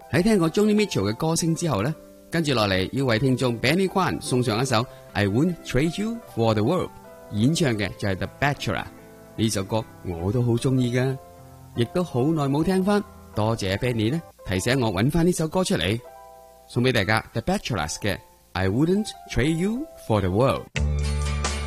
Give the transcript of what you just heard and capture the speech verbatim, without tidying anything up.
喺聽過 Joni Mitchell 嘅歌聲之後呢，跟住落嚟要為聽眾 Benny Kwan 送上一首 I Wouldn't Trade You for the World， 演唱嘅就係 The Bachelor。呢首歌我都好中意噶，亦都好耐冇聽翻，多謝 Benny 呢提醒我揾翻呢首歌出嚟，送俾大家 The Bachelors 嘅 I Wouldn't Trade You for the World。